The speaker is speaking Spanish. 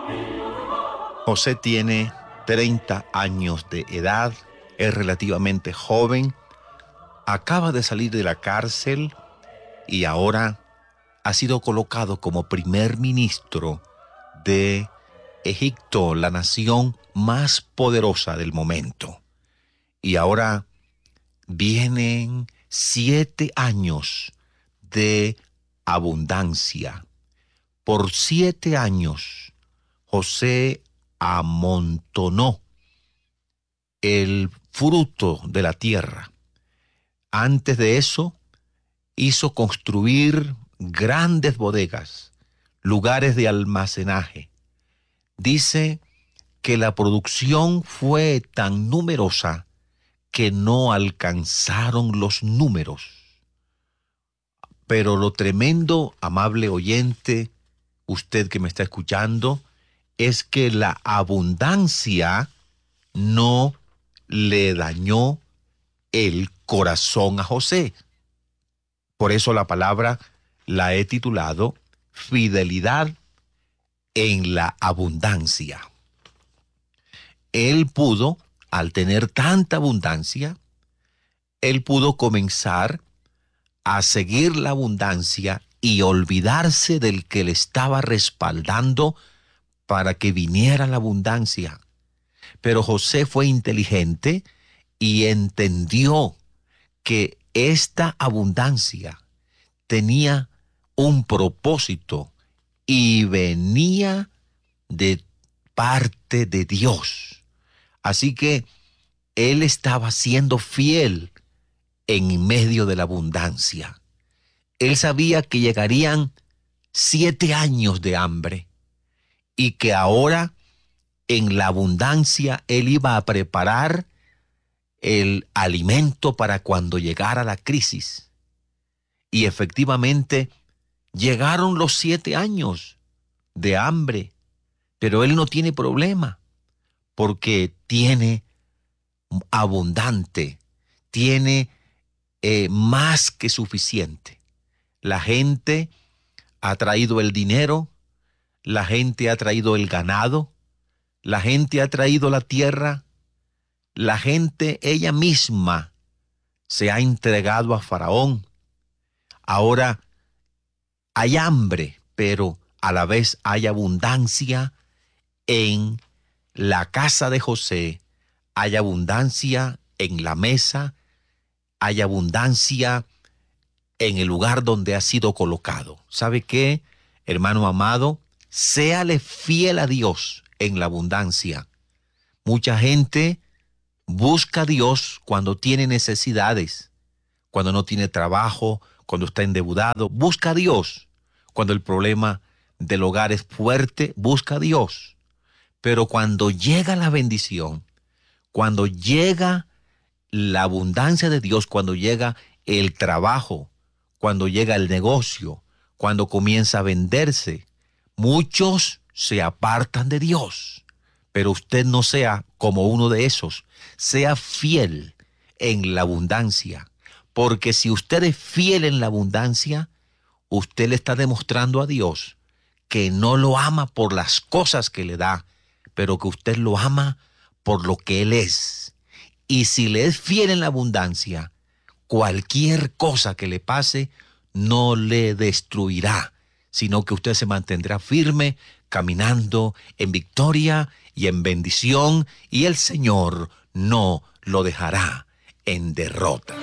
José tiene 30 años de edad, es relativamente joven, acaba de salir de la cárcel y ahora ha sido colocado como primer ministro de Egipto, la nación más poderosa del momento. Y ahora vienen 7 años de abundancia. Por 7 años, José amontonó el fruto de la tierra. Antes de eso, hizo construir grandes bodegas, lugares de almacenaje. Dice que la producción fue tan numerosa que no alcanzaron los números. Pero lo tremendo, amable oyente, usted que me está escuchando, es que la abundancia no le dañó el corazón a José. Por eso la palabra la he titulado Fidelidad en la abundancia. Él pudo, al tener tanta abundancia, él pudo comenzar a seguir la abundancia y olvidarse del que le estaba respaldando para que viniera la abundancia. Pero José fue inteligente y entendió que esta abundancia tenía un propósito y venía de parte de Dios. Así que él estaba siendo fiel en medio de la abundancia. Él sabía que llegarían 7 años de hambre y que ahora en la abundancia él iba a preparar el alimento para cuando llegara la crisis. Y efectivamente llegaron los 7 años de hambre, pero él no tiene problema porque tiene abundante, tiene más que suficiente. La gente ha traído el dinero, la gente ha traído el ganado, la gente ha traído la tierra, la gente ella misma se ha entregado a Faraón. Ahora hay hambre, pero a la vez hay abundancia en la casa de José, hay abundancia en la mesa, hay abundancia en el lugar donde ha sido colocado. ¿Sabe qué, hermano amado? Séale fiel a Dios en la abundancia. Mucha gente busca a Dios cuando tiene necesidades, cuando no tiene trabajo, cuando está endeudado. Busca a Dios cuando el problema del hogar es fuerte. Busca a Dios. Pero cuando llega la bendición, cuando llega la abundancia de Dios, cuando llega el trabajo, cuando llega el negocio, cuando comienza a venderse, muchos se apartan de Dios. Pero usted no sea como uno de esos. Sea fiel en la abundancia. Porque si usted es fiel en la abundancia, usted le está demostrando a Dios que no lo ama por las cosas que le da, pero que usted lo ama por lo que Él es. Y si le es fiel en la abundancia, cualquier cosa que le pase no le destruirá, sino que usted se mantendrá firme, caminando en victoria y en bendición, y el Señor no lo dejará en derrota.